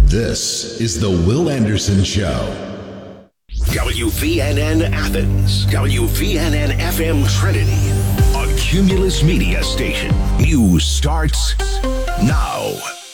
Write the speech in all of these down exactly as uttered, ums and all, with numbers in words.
This is the Will Anderson Show. W V N N Athens, W V N N F M Trinity, a Cumulus Media station. News starts now.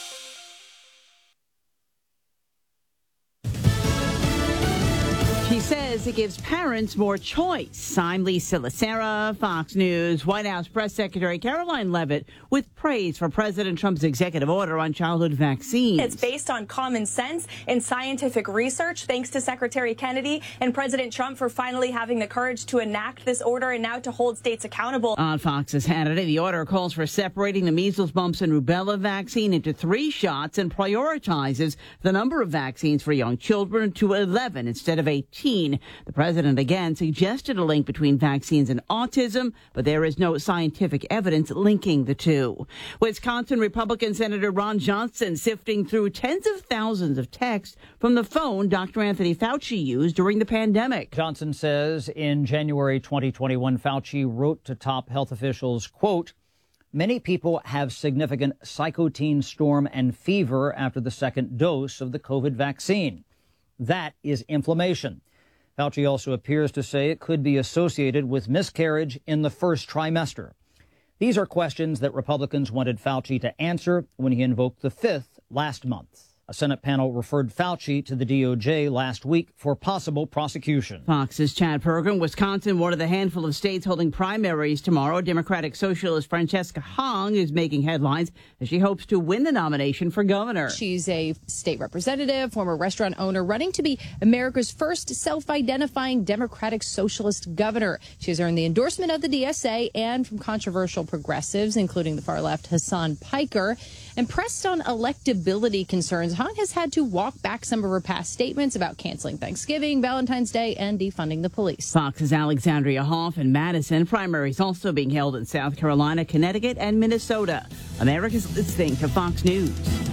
She says it gives parents more choice. I'm Lisa Lacera, Fox News. White House Press Secretary Caroline Leavitt with praise for President Trump's executive order on childhood vaccines. It's based on common sense and scientific research, thanks to Secretary Kennedy and President Trump for finally having the courage to enact this order and now to hold states accountable. On Fox's Hannity, the order calls for separating the measles, mumps, and rubella vaccine into three shots and prioritizes the number of vaccines for young children to eleven instead of eighteen. The president again suggested a link between vaccines and autism, but there is no scientific evidence linking the two. Wisconsin Republican Senator Ron Johnson sifting through tens of thousands of texts from the phone Doctor Anthony Fauci used during the pandemic. Johnson says in January twenty twenty-one, Fauci wrote to top health officials, quote, "Many people have significant cytokine storm and fever after the second dose of the COVID vaccine. That is inflammation." Fauci also appears to say it could be associated with miscarriage in the first trimester. These are questions that Republicans wanted Fauci to answer when he invoked the fifth last month. A Senate panel referred Fauci to the D O J last week for possible prosecution. Fox's Chad Pergram. Wisconsin, one of the handful of states holding primaries tomorrow. Democratic Socialist Francesca Hong is making headlines as she hopes to win the nomination for governor. She's a state representative, former restaurant owner, running to be America's first self-identifying Democratic Socialist governor. She has earned the endorsement of the D S A and from controversial progressives, including the far-left Hassan Piker. And pressed on electability concerns, Hong has had to walk back some of her past statements about canceling Thanksgiving, Valentine's Day, and defunding the police. Fox's Alexandria Hoff in Madison. Primaries also being held in South Carolina, Connecticut, and Minnesota. America's listening to Fox News.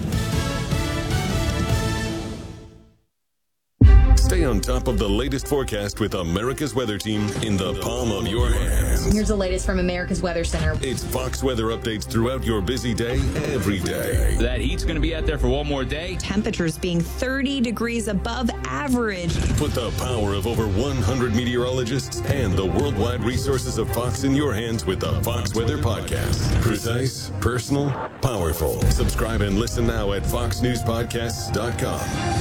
Stay on top of the latest forecast with America's Weather Team in the palm of your hands. Here's the latest from America's Weather Center. It's Fox weather updates throughout your busy day, every day. That heat's going to be out there for one more day. Temperatures being thirty degrees above average. Put the power of over one hundred meteorologists and the worldwide resources of Fox in your hands with the Fox Weather Podcast. Precise, personal, powerful. Subscribe and listen now at fox news podcasts dot com.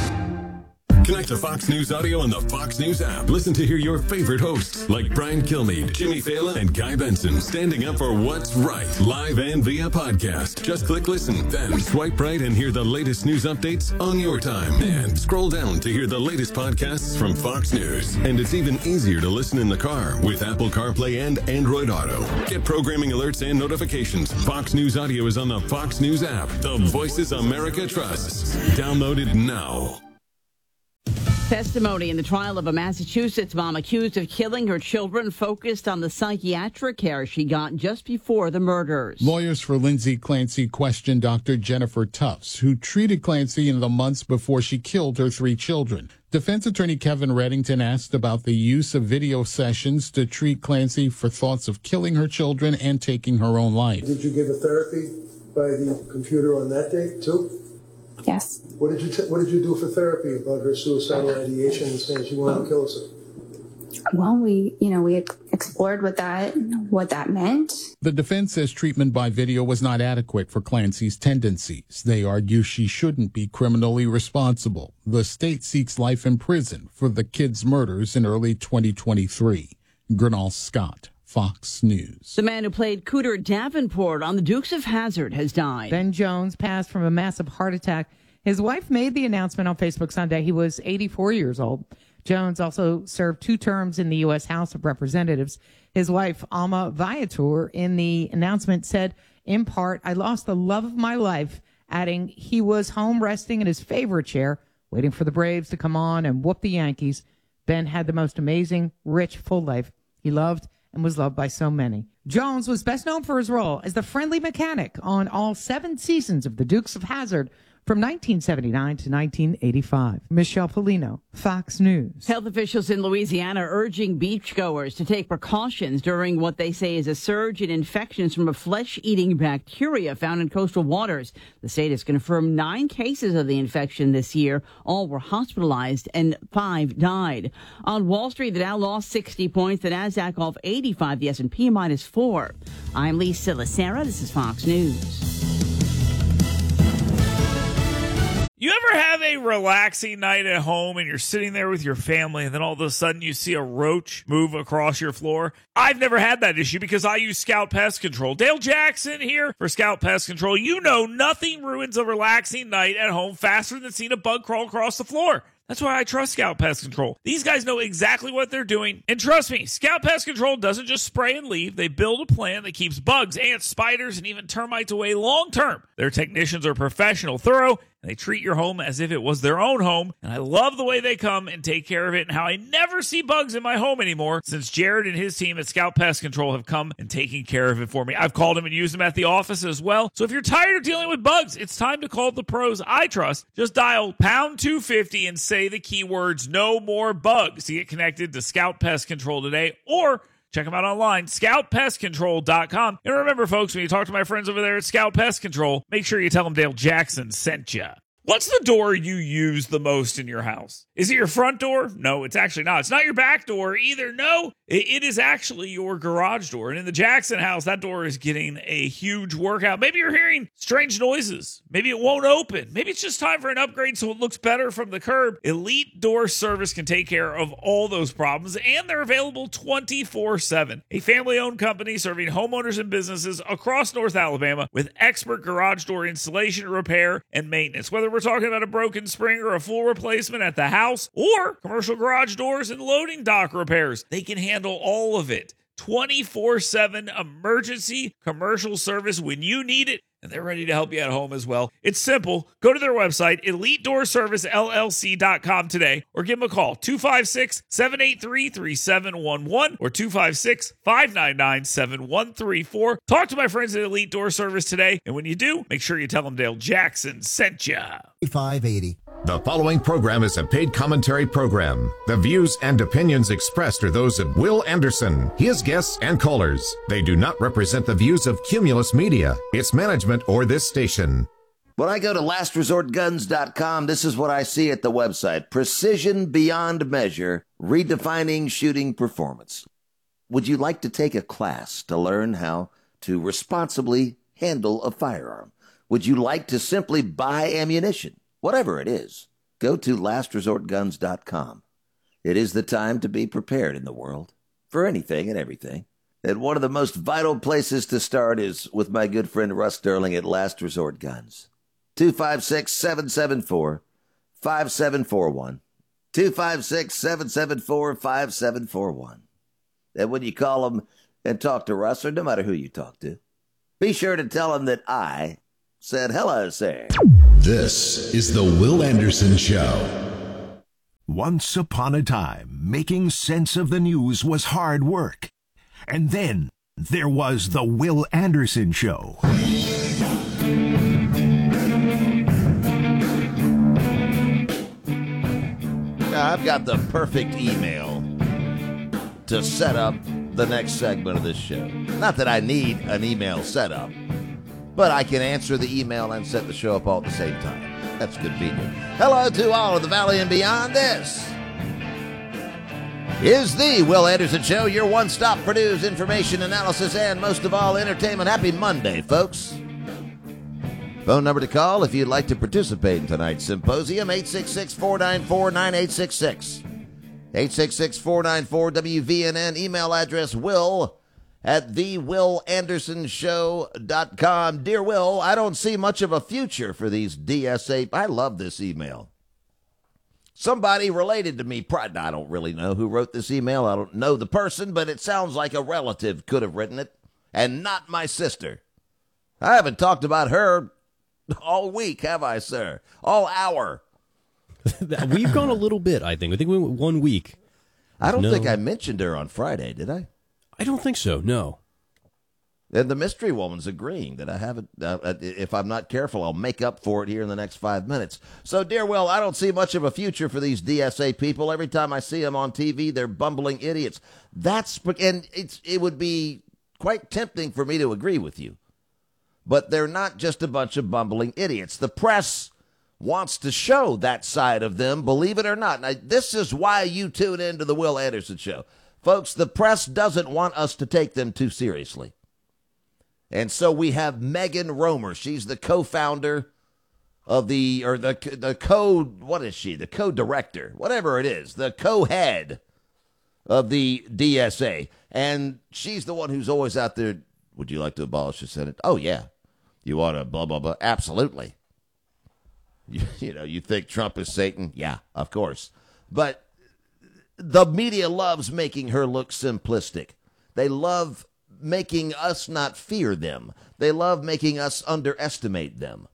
Connect to Fox News Audio on the Fox News app. Listen to hear your favorite hosts like Brian Kilmeade, Jimmy Fallon, and Guy Benson standing up for what's right, live and via podcast. Just click listen, then swipe right and hear the latest news updates on your time. And scroll down to hear the latest podcasts from Fox News. And it's even easier to listen in the car with Apple CarPlay and Android Auto. Get programming alerts and notifications. Fox News Audio is on the Fox News app. The voices America trusts. Download it now. Testimony in the trial of a Massachusetts mom accused of killing her children focused on the psychiatric care she got just before the murders. Lawyers for Lindsay Clancy questioned Doctor Jennifer Tufts, who treated Clancy in the months before she killed her three children. Defense attorney Kevin Reddington asked about the use of video sessions to treat Clancy for thoughts of killing her children and taking her own life. Did you give her therapy by the computer on that day, too? Yes. What did you t- What did you do for therapy about her suicidal ideation and saying she wanted to kill herself? Well, we, you know, we ex- explored what that what that meant. The defense says treatment by video was not adequate for Clancy's tendencies. They argue she shouldn't be criminally responsible. The state seeks life in prison for the kids' murders in early twenty twenty-three. Gernal Scott, Fox News. The man who played Cooter Davenport on the Dukes of Hazzard has died. Ben Jones passed from a massive heart attack. His wife made the announcement on Facebook Sunday. He was eighty-four years old. Jones also served two terms in the U S House of Representatives. His wife, Alma Viator, in the announcement said, in part, "I lost the love of my life," adding he was home resting in his favorite chair, waiting for the Braves to come on and whoop the Yankees. Ben had the most amazing, rich, full life. He loved and was loved by so many. Jones was best known for his role as the friendly mechanic on all seven seasons of The Dukes of Hazzard, from nineteen seventy-nine to nineteen eighty-five. Michelle Polino, Fox News. Health officials in Louisiana are urging beachgoers to take precautions during what they say is a surge in infections from a flesh-eating bacteria found in coastal waters. The state has confirmed nine cases of the infection this year. All were hospitalized and five died. On Wall Street, the Dow lost sixty points, the Nasdaq off eighty-five, the S and P minus four. I'm Lisa Lacera. This is Fox News. You ever have a relaxing night at home and you're sitting there with your family and then all of a sudden you see a roach move across your floor? I've never had that issue because I use Scout Pest Control. Dale Jackson here for Scout Pest Control. You know nothing ruins a relaxing night at home faster than seeing a bug crawl across the floor. That's why I trust Scout Pest Control. These guys know exactly what they're doing. And trust me, Scout Pest Control doesn't just spray and leave. They build a plan that keeps bugs, ants, spiders, and even termites away long term. Their technicians are professional, thorough, and they treat your home as if it was their own home. And I love the way they come and take care of it and how I never see bugs in my home anymore since Jared and his team at Scout Pest Control have come and taken care of it for me. I've called them and used them at the office as well. So if you're tired of dealing with bugs, it's time to call the pros I trust. Just dial pound two fifty and say the keywords no more bugs to get connected to Scout Pest Control today, or check them out online, scout pest control dot com. And remember, folks, when you talk to my friends over there at Scout Pest Control, make sure you tell them Dale Jackson sent you. What's the door you use the most in your house? Is it your front door? No, it's actually not. It's not your back door either. No, it, it is actually your garage door. And in the Jackson house, that door is getting a huge workout. Maybe you're hearing strange noises. Maybe it won't open. Maybe it's just time for an upgrade so it looks better from the curb. Elite Door Service can take care of all those problems, and they're available twenty-four seven. A family-owned company serving homeowners and businesses across North Alabama with expert garage door installation, repair, and maintenance. Whether we're talking about a broken spring or a full replacement at the house, or commercial garage doors and loading dock repairs, they can handle all of it. twenty-four seven emergency commercial service when you need it, and they're ready to help you at home as well. It's simple. Go to their website, elite door service l l c dot com today, or give them a call, two five six, seven eight three, three seven one one or two five six, five nine nine, seven one three four. Talk to my friends at Elite Door Service today, and when you do, make sure you tell them Dale Jackson sent ya. five eighty. The following program is a paid commentary program. The views and opinions expressed are those of Will Anderson, his guests, and callers. They do not represent the views of Cumulus Media, its management, or this station. When I go to last resort guns dot com, this is what I see at the website. Precision beyond measure, redefining shooting performance. Would you like to take a class to learn how to responsibly handle a firearm? Would you like to simply buy ammunition? Whatever it is, go to last resort guns dot com. It is the time to be prepared in the world for anything and everything. And one of the most vital places to start is with my good friend Russ Sterling at Last Resort Guns. two five six, seven seven four, five seven four one. two five six, seven seven four, five seven four one. And when you call him and talk to Russ, or no matter who you talk to, be sure to tell him that I said hello, sir. This is the Will Anderson Show. Once upon a time, making sense of the news was hard work. And then there was the Will Anderson Show. I've got the perfect email to set up the next segment of this show. Not that I need an email setup, but I can answer the email and set the show up all at the same time. That's convenient. Hello to all of the Valley and beyond. This is the Will Anderson Show, your one-stop for news, information, analysis, and most of all, entertainment. Happy Monday, folks. Phone number to call if you'd like to participate in tonight's symposium, eight six six, four nine four, nine eight six six. eight six six, four nine four, W V N N. Email address, will at the will anderson show dot com. Dear Will, I don't see much of a future for these D S A. I love this email. Somebody related to me. I don't really know who wrote this email. I don't know the person, but it sounds like a relative could have written it, and not my sister. I haven't talked about her all week, have I, sir? All hour. We've gone a little bit, I think. I think we went one week. I don't no. think I mentioned her on Friday, did I? I don't think so, no. And the mystery woman's agreeing that I haven't, uh, if I'm not careful, I'll make up for it here in the next five minutes. So, dear Will, I don't see much of a future for these D S A people. Every time I see them on T V, they're bumbling idiots. That's, and it's, it would be quite tempting for me to agree with you. But they're not just a bunch of bumbling idiots. The press wants to show that side of them, believe it or not. Now, this is why you tune into the Will Anderson Show. Folks, the press doesn't want us to take them too seriously. And so we have Megan Romer. She's the co-founder of the, or the the co, what is she? The co-director, whatever it is, the co-head of the D S A. And she's the one who's always out there, would you like to abolish the Senate? Oh, yeah. You want to blah, blah, blah? Absolutely. You, you know, you think Trump is Satan? Yeah, of course. But the media loves making her look simplistic. They love making us not fear them. They love making us underestimate them.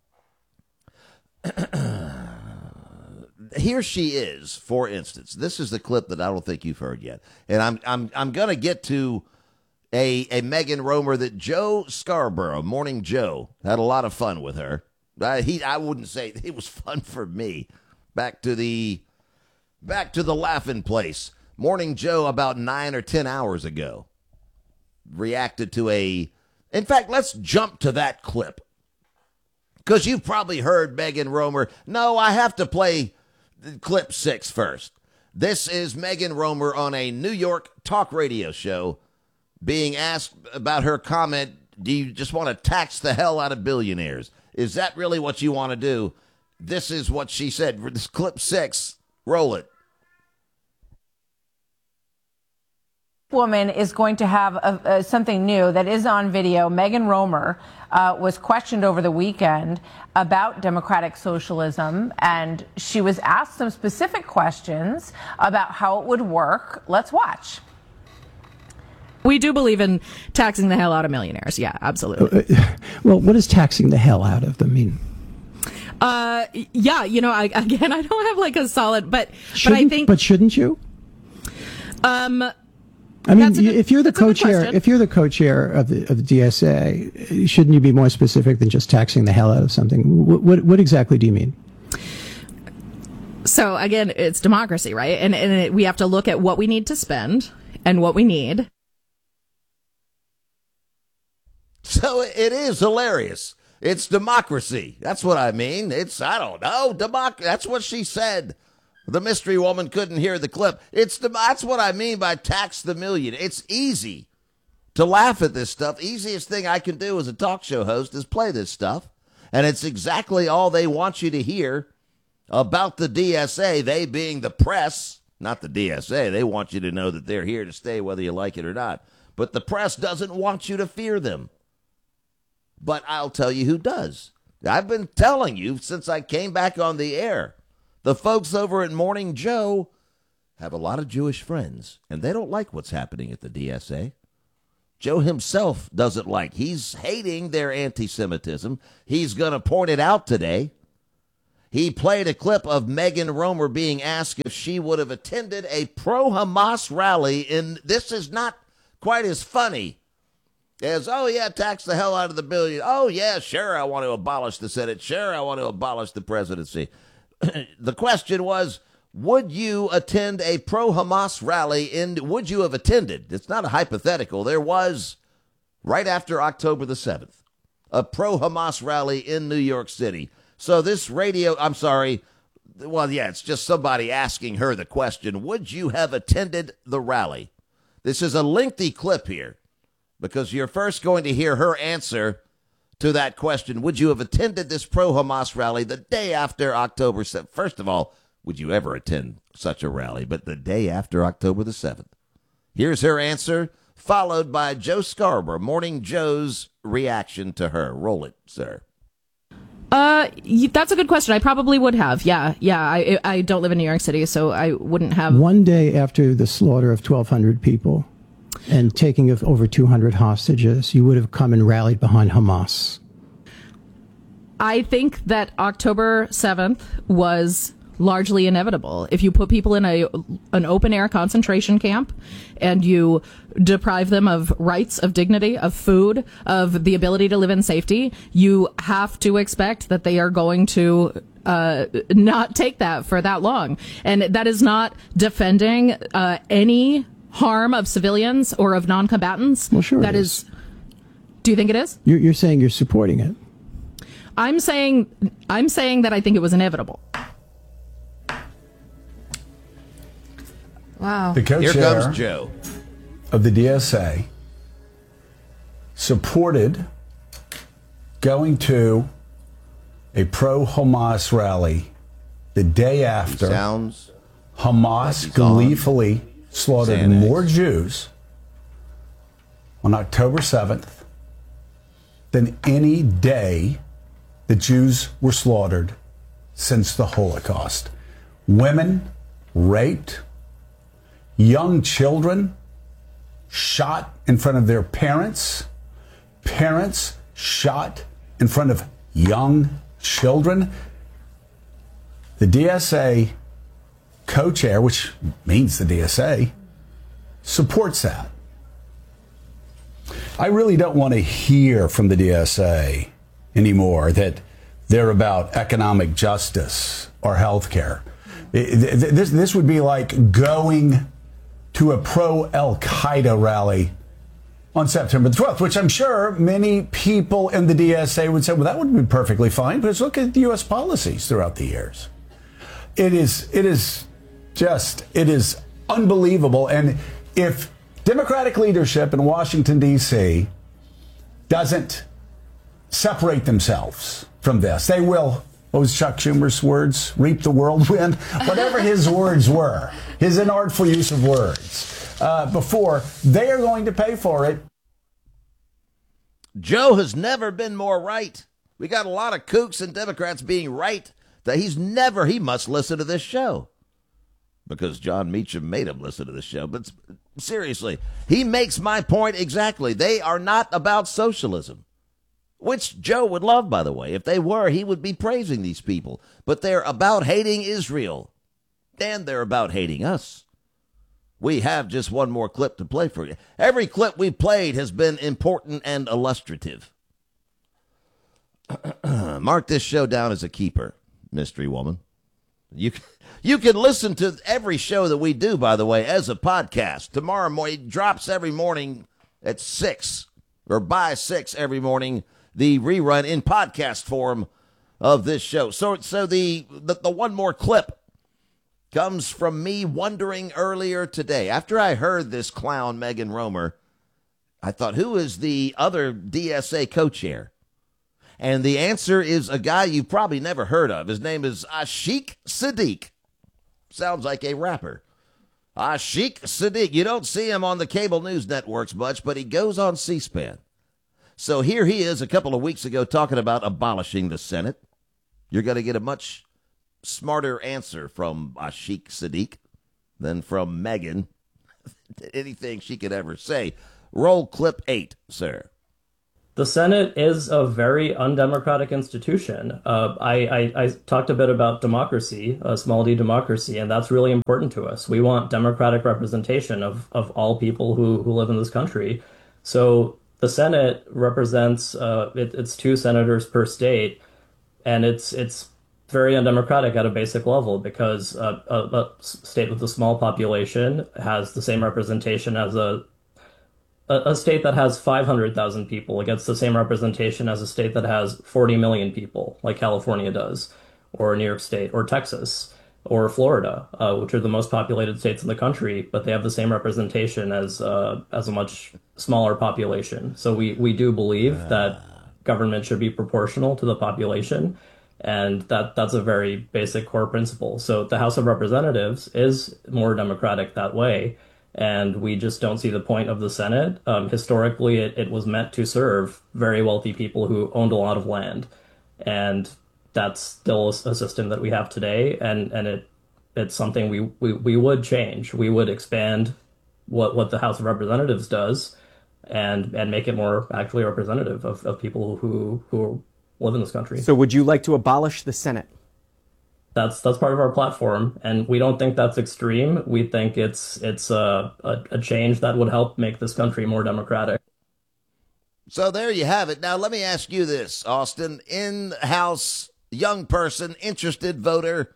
Here she is, for instance. This is the clip that I don't think you've heard yet. And I'm I'm I'm going to get to a a Megan Romer that Joe Scarborough, Morning Joe, had a lot of fun with her. Uh, he I wouldn't say it was fun for me. Back to the back to the laughing place. Morning Joe about nine or ten hours ago reacted to a, in fact, let's jump to that clip. Because you've probably heard Megan Romer. No, I have to play clip six first. This is Megan Romer on a New York talk radio show being asked about her comment, do you just want to tax the hell out of billionaires? Is that really what you want to do? This is what she said. This clip six, roll it. Woman is going to have a, a, something new that is on video. Megan Romer uh, was questioned over the weekend about democratic socialism, and she was asked some specific questions about how it would work. Let's watch. We do believe in taxing the hell out of millionaires. Yeah, absolutely. Uh, well, what does taxing the hell out of them mean? Uh, yeah, you know, I, again, I don't have like a solid, but shouldn't, but I think, but shouldn't you? Um. I mean, good, if you're the co-chair, if you're the co-chair of the of the D S A, shouldn't you be more specific than just taxing the hell out of something? What what, what exactly do you mean? So again, it's democracy, right? And and it, we have to look at what we need to spend and what we need. So it is hilarious. It's democracy. That's what I mean. It's I don't know, democ. That's what she said. The mystery woman couldn't hear the clip. It's the, that's what I mean by tax the million. It's easy to laugh at this stuff. Easiest thing I can do as a talk show host is play this stuff. And it's exactly all they want you to hear about the D S A, they being the press, not the D S A. They want you to know that they're here to stay whether you like it or not. But the press doesn't want you to fear them. But I'll tell you who does. I've been telling you since I came back on the air. The folks over at Morning Joe have a lot of Jewish friends, and they don't like what's happening at the D S A. Joe himself doesn't like. He's hating their anti-Semitism. He's going to point it out today. He played a clip of Megan Romer being asked if she would have attended a pro-Hamas rally, and this is not quite as funny as, oh, yeah, tax the hell out of the billion. Oh, yeah, sure, I want to abolish the Senate. Sure, I want to abolish the presidency. The question was, would you attend a pro-Hamas rally? In, would you have attended? It's not a hypothetical. There was, right after October the seventh, a pro-Hamas rally in New York City. So this radio, I'm sorry, well, yeah, it's just somebody asking her the question, would you have attended the rally? This is a lengthy clip here because you're first going to hear her answer to that question. Would you have attended this pro-Hamas rally the day after October seventh? First of all, would you ever attend such a rally? But the day after October the seventh. Here's her answer, followed by Joe Scarborough, Morning Joe's reaction to her. Roll it, sir. Uh, that's a good question. I probably would have. Yeah, yeah. I I don't live in New York City, so I wouldn't have. One day after the slaughter of twelve hundred people and taking of over two hundred hostages, you would have come and rallied behind Hamas. I think that October seventh was largely inevitable. If you put people in a an open air concentration camp and you deprive them of rights, of dignity, of food, of the ability to live in safety, you have to expect that they are going to uh, not take that for that long. And that is not defending uh, any harm of civilians or of non-combatants. Well, sure. That is. is. Do you think it is? You're, you're saying you're supporting it. I'm saying I'm saying that I think it was inevitable. Wow. The co-chair Here comes Joe. of the D S A supported going to a pro-Hamas rally the day after sounds Hamas gleefully slaughtered Xanax. more Jews on October seventh than any day the Jews were slaughtered since the Holocaust. Women raped, young children shot in front of their parents, parents shot in front of young children. The D S A co-chair, which means the D S A, supports that. I really don't want to hear from the D S A anymore that they're about economic justice or health care. This, this would be like going to a pro-Al-Qaeda rally on September the twelfth, which I'm sure many people in the D S A would say, well, that would be perfectly fine, because look at the U S policies throughout the years. It is, it is just, it is unbelievable. And if Democratic leadership in Washington, D C doesn't separate themselves from this, they will, what was Chuck Schumer's words? Reap the whirlwind? Whatever his words were, his inartful use of words uh, before, they are going to pay for it. Joe has never been more right. We got a lot of kooks and Democrats being right that he's never, he must listen to this show. Because John Meacham made him listen to this show. But seriously, he makes my point exactly. They are not about socialism. Which Joe would love, by the way. If they were, he would be praising these people. But they're about hating Israel. And they're about hating us. We have just one more clip to play for you. Every clip we played has been important and illustrative. Mark this show down as a keeper, mystery woman. You can, you can listen to every show that we do, by the way, as a podcast. Tomorrow morning, it drops every morning at six, or by six every morning, the rerun in podcast form of this show. So so the, the, the one more clip comes from me wondering earlier today. After I heard this clown, Megan Romer, I thought, who is the other D S A co-chair? And the answer is a guy you've probably never heard of. His name is Ashik Siddiq. Sounds like a rapper. Ashik Siddiq. You don't see him on the cable news networks much, but he goes on C-SPAN. So here he is a couple of weeks ago talking about abolishing the Senate. You're going to get a much smarter answer from Ashik Siddiq than from Megan. Anything she could ever say. Roll clip eight, sir. The Senate is a very undemocratic institution. Uh, I, I, I talked a bit about democracy, a small d democracy, and that's really important to us. We want democratic representation of, of all people who, who live in this country. So the Senate represents, uh, it, it's two senators per state, and it's it's very undemocratic at a basic level because uh, a, a state with a small population has the same representation as a a state that has five hundred thousand people against the same representation as a state that has forty million people, like California does, or New York State, or Texas, or Florida, uh, which are the most populated states in the country, but they have the same representation as uh, as a much smaller population. So we, we do believe uh. that government should be proportional to the population, and that that's a very basic core principle. So the House of Representatives is more democratic that way. And we just don't see the point of the Senate. Um, historically, it, it was meant to serve very wealthy people who owned a lot of land. And that's still a, a system that we have today. And, and it it's something we, we, we would change. We would expand what, what the House of Representatives does and, and make it more actually representative of, of people who, who live in this country. So would you like to abolish the Senate? That's that's part of our platform, and we don't think that's extreme. We think it's it's a, a, a change that would help make this country more democratic. So there you have it. Now, let me ask you this, Austin. In-house young person, interested voter,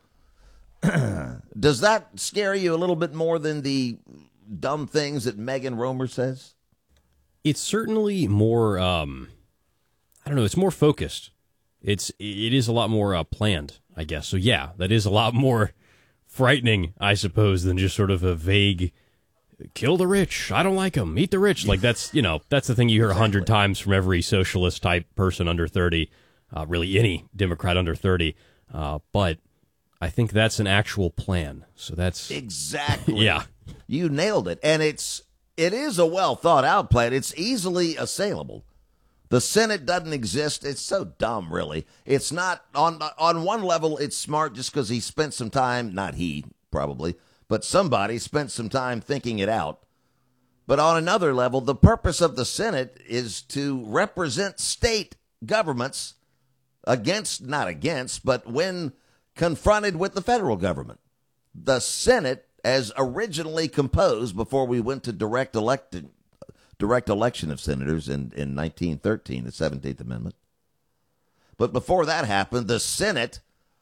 does that scare you a little bit more than the dumb things that Megan Romer says? It's certainly more, um, I don't know, it's more focused. It's It is a lot more uh, planned, I guess. So, yeah, that is a lot more frightening, I suppose, than just sort of a vague, kill the rich, I don't like them, eat the rich. Like, that's, you know, that's the thing you hear a hundred times from every socialist type person under thirty, uh, really any Democrat under thirty. Uh, but I think that's an actual plan. So that's... Exactly. Yeah. You nailed it. And it's it is a well thought out plan. It's easily assailable. The Senate doesn't exist. It's so dumb, really. It's not on on one level. It's smart just because he spent some time. Not he, probably, but somebody spent some time thinking it out. But on another level, the purpose of the Senate is to represent state governments against, not against, but when confronted with the federal government. The Senate, as originally composed before we went to direct elected. direct election of senators in, in nineteen thirteen, the seventeenth Amendment. But before that happened, the Senate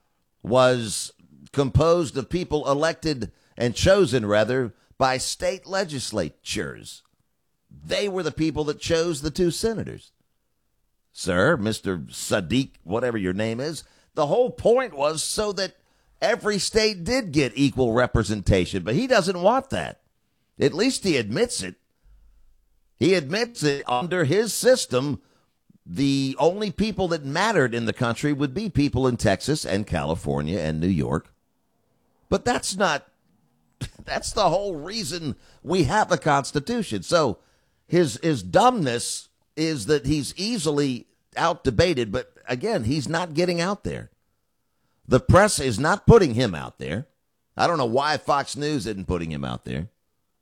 was composed of people elected and chosen, rather, by state legislatures. They were the people that chose the two senators. Sir, Mister Sadiq, whatever your name is, the whole point was so that every state did get equal representation, but he doesn't want that. At least he admits it. He admits that under his system, the only people that mattered in the country would be people in Texas and California and New York. But that's not, that's the whole reason we have a Constitution. So his, his dumbness is that he's easily out-debated, but again, he's not getting out there. The press is not putting him out there. I don't know why Fox News isn't putting him out there.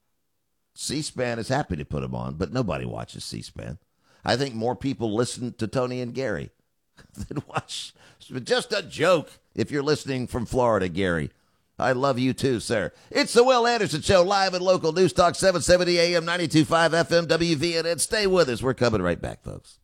C-SPAN is happy to put him on, but nobody watches C-SPAN. I think more people listen to Tony and Gary than watch. Just a joke if you're listening from Florida, Gary. I love you too, sir. It's the Will Anderson Show, live at local News Talk, seven seventy A M, ninety-two point five F M, W V N N. Stay with us. We're coming right back, folks.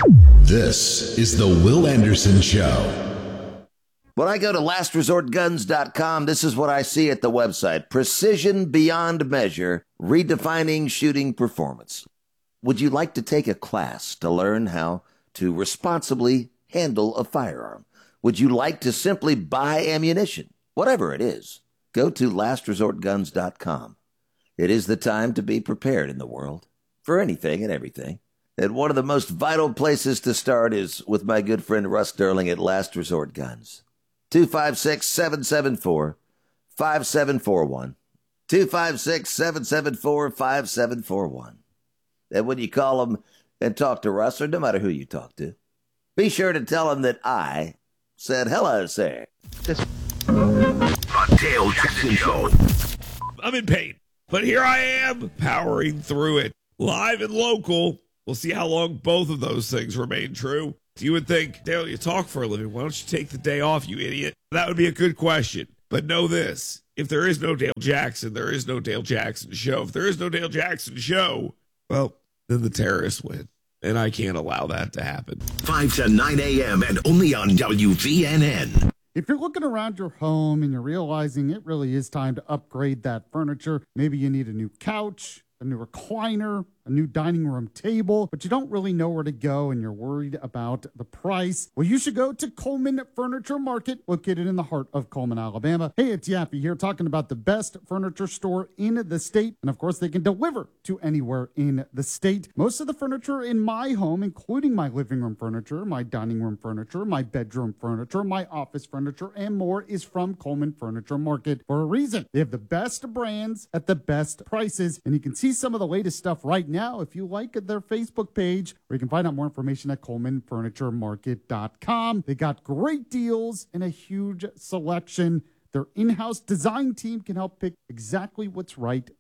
This is the Will Anderson Show. When I go to last resort guns dot com, this is what I see at the website. Precision beyond measure, redefining shooting performance. Would you like to take a class to learn how to responsibly handle a firearm? Would you like to simply buy ammunition? Whatever it is, go to last resort guns dot com. It is the time to be prepared in the world for anything and everything. And one of the most vital places to start is with my good friend Russ Sterling at Last Resort Guns. two five six, seven seven four, five seven four one. two five six, seven seven four, five seven four one. And when you call them and talk to Russ, or no matter who you talk to, be sure to tell him that I said hello, sir. This- The Dale Jackson Show. I'm in pain, but here I am powering through it. Live and local. We'll see how long both of those things remain true. You would think, Dale, you talk for a living. Why don't you take the day off, you idiot? That would be a good question. But know this. If there is no Dale Jackson, there is no Dale Jackson Show. If there is no Dale Jackson Show, well, then the terrorists win. And I can't allow that to happen. five to nine A M and only on W V N N. If you're looking around your home and you're realizing it really is time to upgrade that furniture, maybe you need a new couch, a new recliner, a new dining room table, but you don't really know where to go and you're worried about the price. Well, you should go to Coleman Furniture Market, located in the heart of Coleman, Alabama. Hey, it's Yappy here talking about the best furniture store in the state. And of course, they can deliver to anywhere in the state. Most of the furniture in my home, including my living room furniture, my dining room furniture, my bedroom furniture, my office furniture, and more is from Coleman Furniture Market for a reason. They have the best brands at the best prices. And you can see some of the latest stuff right now now if you like their Facebook page, or you can find out more information at coleman furniture market dot com. They got great deals and a huge selection. Their in-house design team can help pick exactly what's right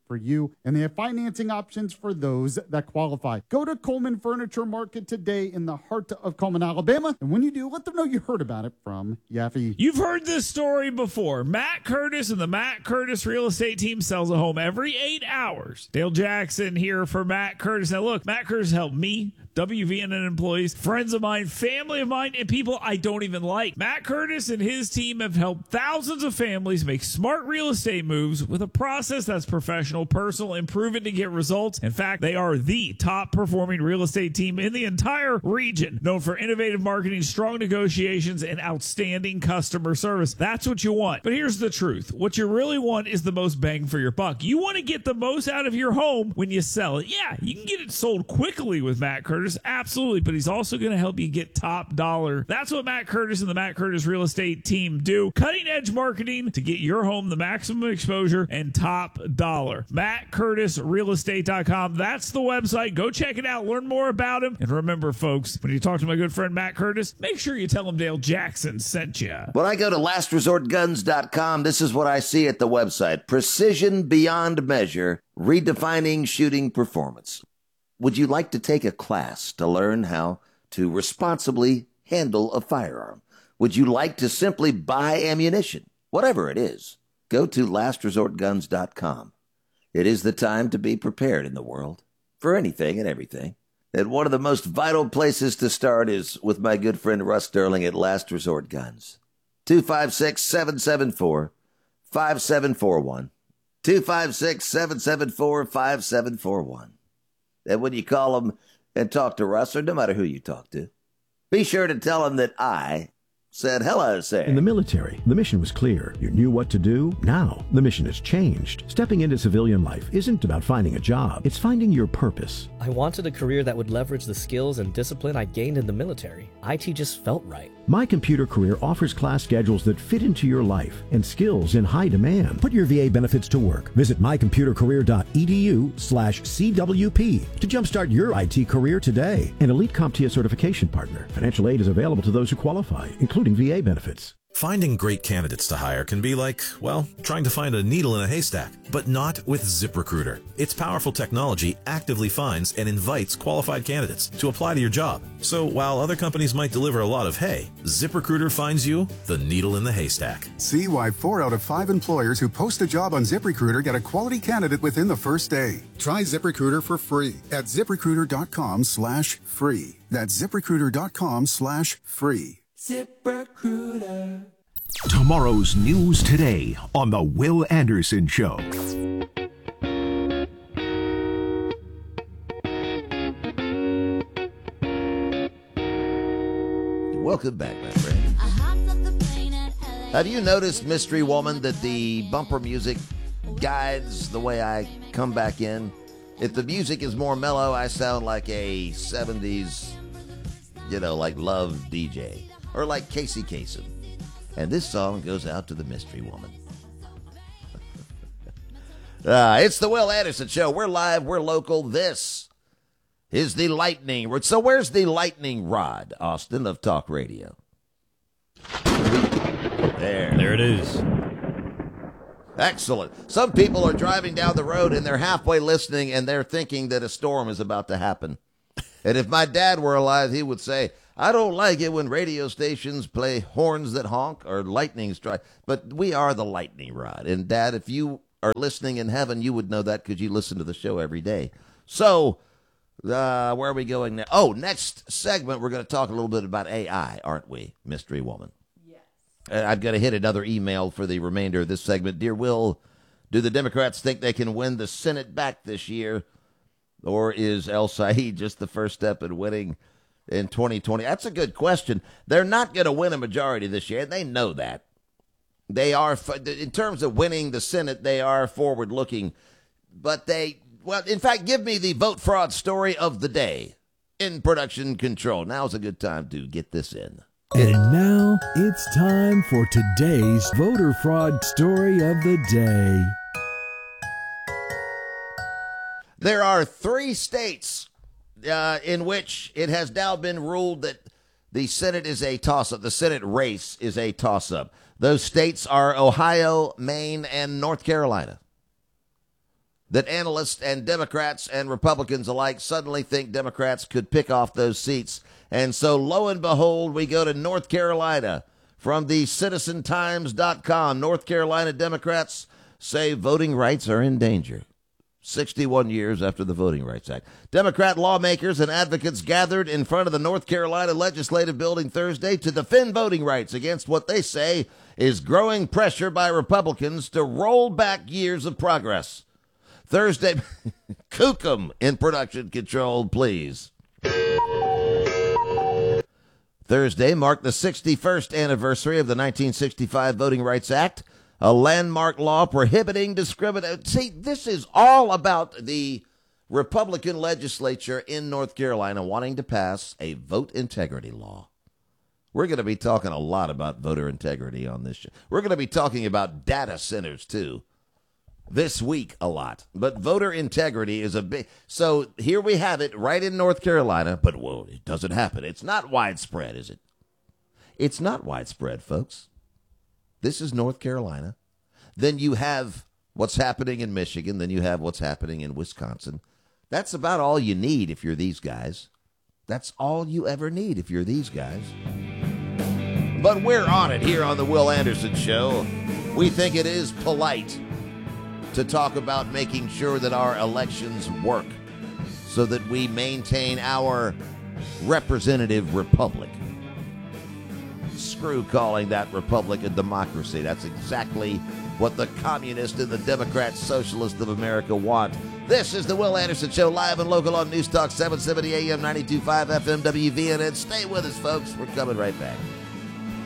for you, and they have financing options for those that qualify. Go to Coleman Furniture Market today in the heart of Coleman, Alabama, and when you do, let them know you heard about it from Yaffe. You've heard this story before. Matt Curtis and the Matt Curtis Real Estate Team sells a home every eight hours. Dale Jackson here for Matt Curtis. Now look, Matt Curtis helped me, W V N N employees, friends of mine, family of mine, and people I don't even like. Matt Curtis and his team have helped thousands of families make smart real estate moves with a process that's professional, personal, and proven to get results. In fact, they are the top performing real estate team in the entire region, known for innovative marketing, strong negotiations, and outstanding customer service. That's what you want. But here's the truth. What you really want is the most bang for your buck. You want to get the most out of your home when you sell it. Yeah, you can get it sold quickly with Matt Curtis. Absolutely, but he's also going to help you get top dollar. That's what Matt Curtis and the Matt Curtis Real Estate Team do. Cutting edge marketing to get your home the maximum exposure and top dollar. Matt Curtis Real Estate dot com. That's the website. Go check it out. Learn more about him. And remember, folks, when you talk to my good friend Matt Curtis, make sure you tell him Dale Jackson sent you. When I go to last resort guns dot com, this is what I see at the website. Precision beyond measure, redefining shooting performance. Would you like to take a class to learn how to responsibly handle a firearm? Would you like to simply buy ammunition? Whatever it is, go to last resort guns dot com. It is the time to be prepared in the world for anything and everything. And one of the most vital places to start is with my good friend Russ Sterling at Last Resort Guns. two five six, seven seven four, five seven four one. two five six, seven seven four, five seven four one. And when you call them and talk to Russ, or no matter who you talk to, be sure to tell them that I said hello, sir. In the military, the mission was clear. You knew what to do. Now, the mission has changed. Stepping into civilian life isn't about finding a job. It's finding your purpose. I wanted a career that would leverage the skills and discipline I gained in the military. I T just felt right. My Computer Career offers class schedules that fit into your life and skills in high demand. Put your V A benefits to work. Visit my computer career dot e d u slash C W P to jumpstart your I T career today. An elite CompTIA certification partner. Financial aid is available to those who qualify, including V A benefits. Finding great candidates to hire can be like, well, trying to find a needle in a haystack, but not with ZipRecruiter. Its powerful technology actively finds and invites qualified candidates to apply to your job. So while other companies might deliver a lot of hay, ZipRecruiter finds you the needle in the haystack. See why four out of five employers who post a job on ZipRecruiter get a quality candidate within the first day. Try ZipRecruiter for free at ZipRecruiter dot com slash free. That's ZipRecruiter dot com slash free. ZipRecruiter. Tomorrow's news today on The Will Anderson Show. Welcome back, my friend. Have you noticed, Mystery Woman, that the bumper music guides the way I come back in? If the music is more mellow, I sound like a seventies, you know, like Love D J. Or like Casey Kasem. And this song goes out to the Mystery Woman. uh, it's the Will Anderson Show. We're live. We're local. This is the lightning. So where's the lightning rod, Austin, of talk radio? There. There it is. Excellent. Some people are driving down the road and they're halfway listening and they're thinking that a storm is about to happen. And if my dad were alive, he would say, I don't like it when radio stations play horns that honk or lightning strike. But we are the lightning rod. And, Dad, if you are listening in heaven, you would know that because you listen to the show every day. So, uh, where are we going now? Oh, next segment, we're going to talk a little bit about A I, aren't we, Mystery Woman? Yes. And I've got to hit another email for the remainder of this segment. Dear Will, do the Democrats think they can win the Senate back this year? Or is El Said just the first step in winning in twenty twenty? That's a good question. They're not going to win a majority this year. They know that. They are, in terms of winning the Senate, they are forward-looking. But they, well, in fact, give me the vote fraud story of the day in production control. Now's a good time to get this in. And now it's time for today's voter fraud story of the day. There are three states uh, in which it has now been ruled that the Senate is a toss-up. The Senate race is a toss-up. Those states are Ohio, Maine, and North Carolina. that analysts and Democrats and Republicans alike suddenly think Democrats could pick off those seats. And so, lo and behold, we go to North Carolina. From the citizen times dot com, North Carolina Democrats say voting rights are in danger. sixty-one years after the Voting Rights Act. Democrat lawmakers and advocates gathered in front of the North Carolina Legislative Building Thursday to defend voting rights against what they say is growing pressure by Republicans to roll back years of progress. Thursday, Kookum in production control, please. Thursday marked the sixty-first anniversary of the nineteen sixty-five Voting Rights Act, a landmark law prohibiting discrimination. See, this is all about the Republican legislature in North Carolina wanting to pass a vote integrity law. We're going to be talking a lot about voter integrity on this show. We're going to be talking about data centers, too, this week a lot. But voter integrity is a big... So here we have it right in North Carolina, but, whoa, it doesn't happen. It's not widespread, is it? It's not widespread, folks. This is North Carolina. Then you have what's happening in Michigan. Then you have what's happening in Wisconsin. That's about all you need if you're these guys. That's all you ever need if you're these guys. But we're on it here on the Will Anderson Show. We think it is polite to talk about making sure that our elections work so that we maintain our representative republic. Screw calling that republic a democracy. That's exactly what the communists and the Democrat Socialists of America want. This is the Will Anderson Show, live and local on News Talk seven seventy A M, ninety-two point five F M, W V N N. Stay with us, folks. We're coming right back.